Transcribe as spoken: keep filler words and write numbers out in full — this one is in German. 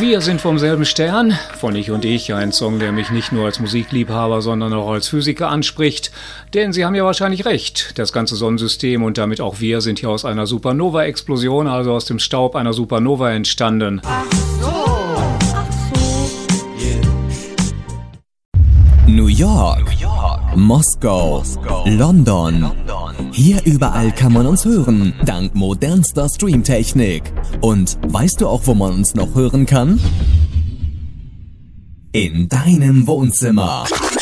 Wir sind vom selben Stern, von Ich und Ich, ein Song, der mich nicht nur als Musikliebhaber, sondern auch als Physiker anspricht. Denn Sie haben ja wahrscheinlich recht, das ganze Sonnensystem und damit auch wir sind hier aus einer Supernova-Explosion, also aus dem Staub einer Supernova entstanden. Ach so. Ach so. Yeah. New York, New York. Moskau, Moskau. London. London. Hier überall kann man uns hören, dank modernster Streamtechnik. Und weißt du auch, wo man uns noch hören kann? In deinem Wohnzimmer.